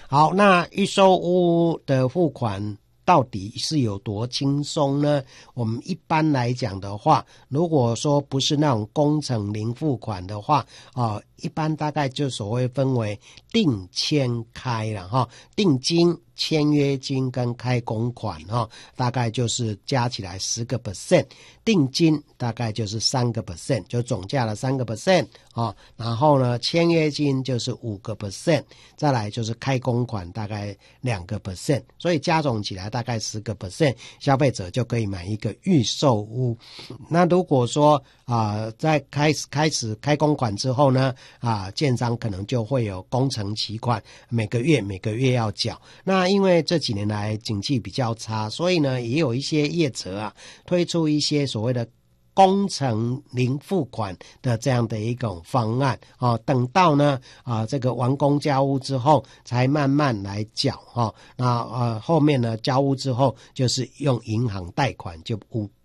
好，那预售屋的付款到底是有多轻松呢？我们一般来讲的话，如果说不是那种工程零付款的话，一般大概就所谓分为定签开了哈，定金、签约金跟开工款哈，大概就是加起来10%，定金大概就是3%，就总价的3%啊，然后呢，签约金就是5%，再来就是开工款大概2%，所以加总起来大概10%，消费者就可以买一个预售屋。那如果说在开始开工款之后呢，建商可能就会有工程期款，每个月要缴。那因为这几年来景气比较差，所以呢，也有一些业者推出一些所谓的工程零付款的这样的一种方案等到呢这个完工交屋之后才慢慢来缴那后面呢交屋之后就是用银行贷款就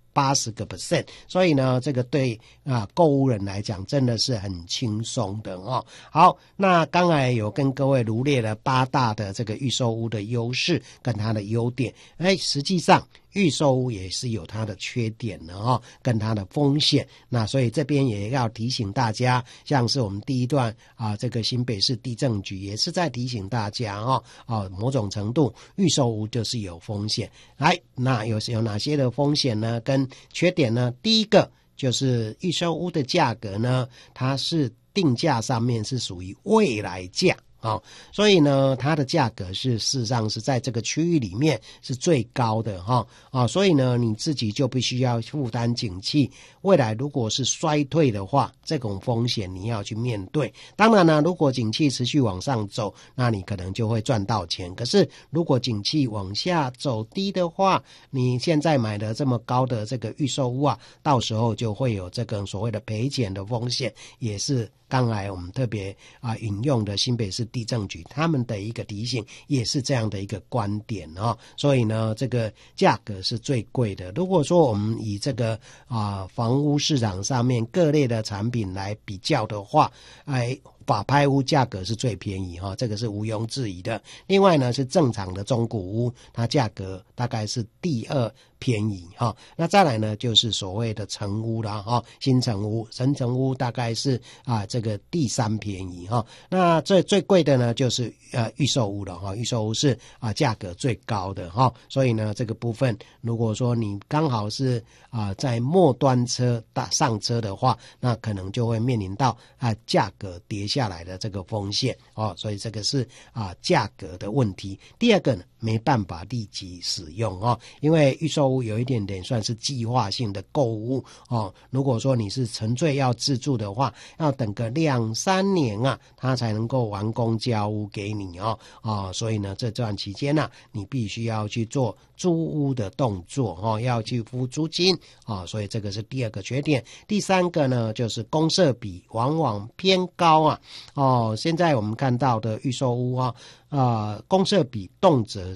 80%，所以呢，这个对购屋人来讲真的是很轻松的好，那刚才有跟各位罗列了8大的这个预售屋的优势跟它的优点，实际上预售屋也是有它的缺点的跟它的风险。那所以这边也要提醒大家，像是我们第一段这个新北市地政局也是在提醒大家某种程度预售屋就是有风险。那有哪些的风险呢？跟缺点呢？第一个就是预售屋的价格呢，它是定价上面是属于未来价所以呢它的价格是事实上是在这个区域里面是最高的所以呢你自己就必须要负担景气未来如果是衰退的话，这种风险你要去面对。当然呢，如果景气持续往上走，那你可能就会赚到钱。可是如果景气往下走低的话，你现在买的这么高的这个预售屋到时候就会有这个所谓的赔钱的风险，也是刚才我们特别引用的新北市地政局他们的一个提醒，也是这样的一个观点所以呢这个价格是最贵的。如果说我们以这个房屋市场上面各类的产品来比较的话，法拍屋价格是最便宜这个是毋庸置疑的。另外呢是正常的中古屋，它价格大概是第2便宜那再来呢就是所谓的成屋啦新成屋大概是这个第3便宜那最贵的呢就是预售屋了预售屋是价格最高的所以呢这个部分如果说你刚好是在末端上车的话，那可能就会面临到价格跌下来的这个风险所以这个是价格的问题。第二个呢，没办法立即使用因为预售屋有一点点算是计划性的购物如果说你是纯粹要自住的话，要等个2-3年它才能够完工交屋给你所以呢这段期间你必须要去做租屋的动作要去付租金所以这个是第2个缺点。第3个呢就是公设比往往偏高现在我们看到的预售屋公设比动辄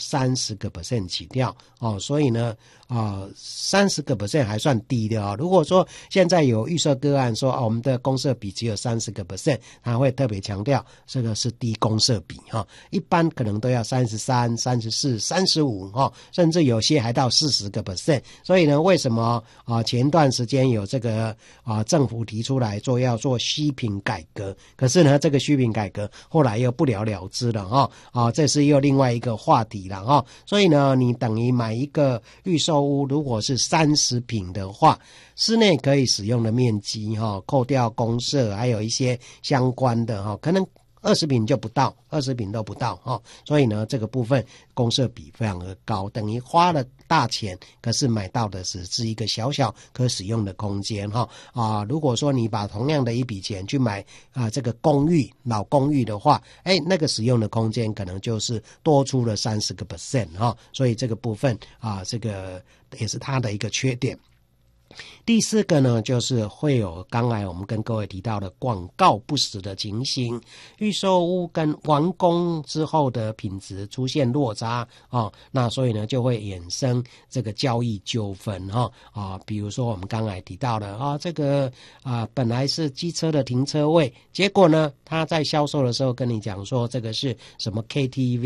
30% 起跳所以呢30% 还算低的如果说现在有预设个案说我们的公设比只有30%，他会特别强调这个是低公设比一般可能都要33%、34%、35%甚至有些还到40%。所以呢为什么前段时间有这个政府提出来要做虚坪改革，可是呢这个虚坪改革后来又不了了之了这是又另外一个话题了所以呢你等于买一个预售屋，如果是30坪的话，室内可以使用的面积扣掉公设还有一些相关的可能20坪就不到，20坪都不到所以呢这个部分公设比非常的高，等于花了大钱，可是买到的是一个小小可使用的空间如果说你把同样的一笔钱去买这个公寓老公寓的话，那个使用的空间可能就是多出了30% 所以这个部分这个也是它的一个缺点。第4个呢就是会有刚才我们跟各位提到的广告不实的情形，预售屋跟完工之后的品质出现落差那所以呢就会衍生这个交易纠纷比如说我们刚才提到的这个本来是机车的停车位，结果呢他在销售的时候跟你讲说这个是什么 KTV